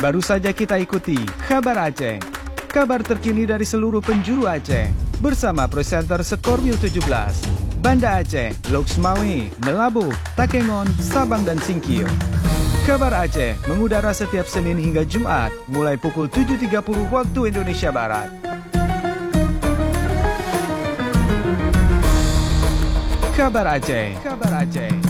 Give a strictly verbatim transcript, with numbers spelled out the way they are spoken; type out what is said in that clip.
Baru saja kita ikuti Kabar Aceh, kabar terkini dari seluruh penjuru Aceh, bersama presenter Skormil tujuh belas, Banda Aceh, Loksmawe, Melabuh, Takengon, Sabang dan Singkil. Kabar Aceh mengudara setiap Senin hingga Jumat, mulai pukul tujuh tiga puluh waktu Indonesia Barat. Kabar Aceh, Kabar Aceh.